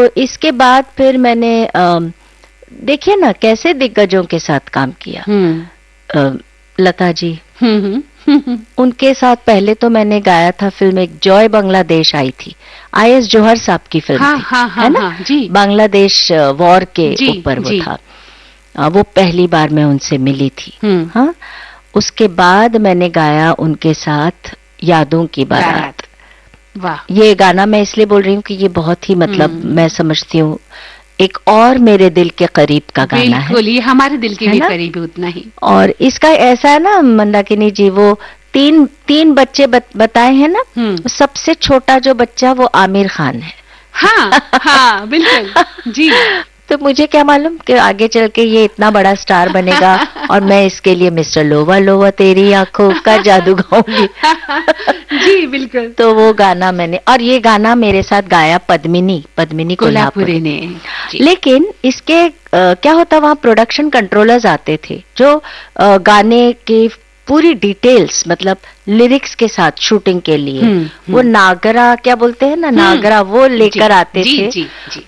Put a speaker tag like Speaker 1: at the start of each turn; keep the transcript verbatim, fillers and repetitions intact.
Speaker 1: तो इसके बाद फिर मैंने देखिए ना कैसे दिग्गजों के साथ काम किया। आ, लता जी, उनके साथ पहले तो मैंने गाया था फिल्म, एक जॉय बांग्लादेश आई थी, आई एस जौहर साहब की फिल्म
Speaker 2: हाँ,
Speaker 1: थी,
Speaker 2: हाँ, हाँ,
Speaker 1: है ना?
Speaker 2: हाँ, जी।
Speaker 1: बांग्लादेश वॉर के ऊपर वो था। आ, वो पहली बार मैं उनसे मिली थी। हाँ, उसके बाद मैंने गाया उनके साथ यादों की बारात।
Speaker 2: वाह।
Speaker 1: ये गाना मैं इसलिए बोल रही हूँ कि ये बहुत ही मतलब मैं समझती हूँ एक और मेरे दिल के करीब का गाना है।
Speaker 2: बिल्कुल, ये हमारे दिल के भी करीब है उतना ही।
Speaker 1: और इसका ऐसा है ना मंदाकिनी जी, वो तीन तीन बच्चे बत, बताए हैं ना, सबसे छोटा जो बच्चा वो आमिर खान है।
Speaker 2: हाँ हाँ बिल्कुल जी।
Speaker 1: तो मुझे क्या मालूम कि आगे चल के ये इतना बड़ा स्टार बनेगा और मैं इसके लिए मिस्टर लोवा लोवा तेरी आंखों का जादू गाऊंगी।
Speaker 2: जी बिल्कुल।
Speaker 1: तो वो गाना मैंने, और ये गाना मेरे साथ गाया पद्मिनी पद्मिनी कोल्हापुरी
Speaker 2: ने।
Speaker 1: लेकिन इसके आ, क्या होता, वहाँ प्रोडक्शन कंट्रोलर्स आते थे जो आ, गाने के पूरी डिटेल्स मतलब लिरिक्स के साथ शूटिंग के लिए हुँ, वो हुँ. नागरा क्या बोलते हैं ना, नागरा वो लेकर आते
Speaker 2: जी,
Speaker 1: थे
Speaker 2: जी, जी.